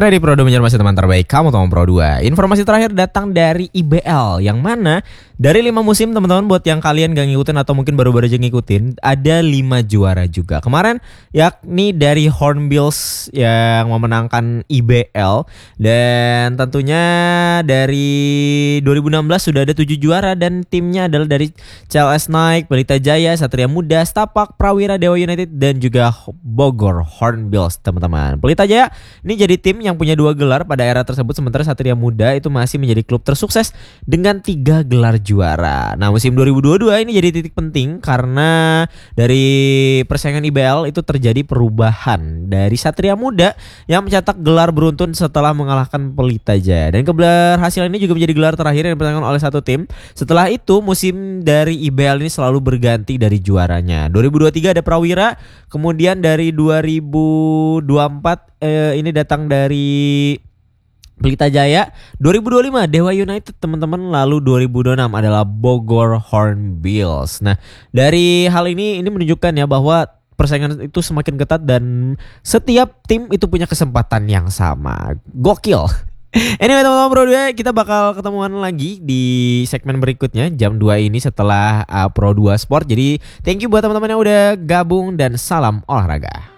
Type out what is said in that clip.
RRI Pro 2 menjadi teman terbaik kamu teman Pro 2. Informasi terakhir datang dari IBL, yang mana dari 5 musim teman-teman, buat yang kalian gak ngikutin atau mungkin baru-baru aja ngikutin, ada 5 juara juga. Kemarin yakni dari Hornbills yang memenangkan IBL, dan tentunya dari 2016 sudah ada 7 juara, dan timnya adalah dari CLS Knights, Pelita Jaya, Satria Muda, Setapak, Prawira, Dewa United, dan juga Bogor Hornbills teman-teman. Pelita Jaya ini jadi tim yang punya 2 gelar pada era tersebut, sementara Satria Muda itu masih menjadi klub tersukses dengan 3 gelar juara. Nah, musim 2022 ini jadi titik penting karena dari persaingan IBL itu terjadi perubahan dari Satria Muda yang mencetak gelar beruntun setelah mengalahkan Pelita Jaya, dan keberhasilan ini juga menjadi gelar terakhir yang dipegang oleh satu tim. Setelah itu musim dari IBL ini selalu berganti dari juaranya. 2023 ada Prawira, kemudian dari 2024 ini datang dari Pelita Jaya, 2025 Dewa United teman-teman, lalu 2026 adalah Bogor Hornbills. Nah, dari hal ini menunjukkan ya bahwa persaingan itu semakin ketat dan setiap tim itu punya kesempatan yang sama. Gokil. Anyway teman-teman Pro 2, kita bakal ketemuan lagi di segmen berikutnya jam 2 ini setelah Pro 2 Sport. Jadi thank you buat teman-teman yang udah gabung dan salam olahraga.